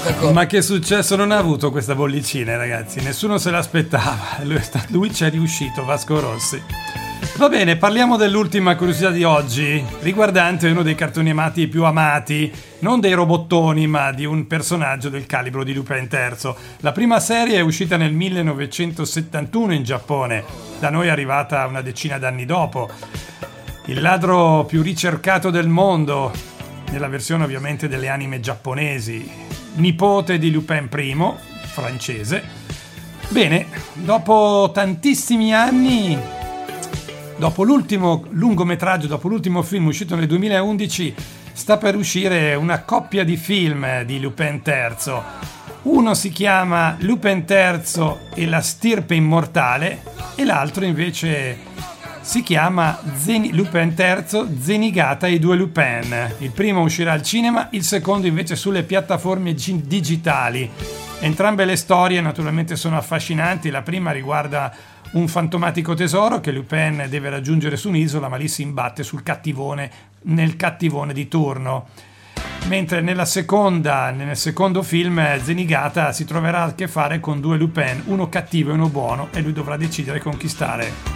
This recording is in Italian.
questa cosa. Ma che successo non ha avuto questa bollicina, ragazzi? Nessuno se l'aspettava. Lui ci è riuscito, Vasco Rossi. Va bene, parliamo dell'ultima curiosità di oggi, riguardante uno dei cartoni animati più amati, non dei robottoni, ma di un personaggio del calibro di Lupin III. La prima serie è uscita nel 1971 in Giappone, da noi è arrivata una decina d'anni dopo. Il ladro più ricercato del mondo, nella versione ovviamente delle anime giapponesi, nipote di Lupin I, francese. Bene, dopo tantissimi anni, dopo l'ultimo lungometraggio, dopo l'ultimo film uscito nel 2011, sta per uscire una coppia di film di Lupin III. Uno si chiama Lupin III e la stirpe immortale e l'altro invece si chiama Lupin III, Zenigata e i due Lupin. Il primo uscirà al cinema, il secondo invece sulle piattaforme digitali. Entrambe le storie naturalmente sono affascinanti. La prima riguarda un fantomatico tesoro che Lupin deve raggiungere su un'isola, ma lì si imbatte nel cattivone di turno. Mentre nel secondo film Zenigata si troverà a che fare con due Lupin, uno cattivo e uno buono, e lui dovrà decidere conquistare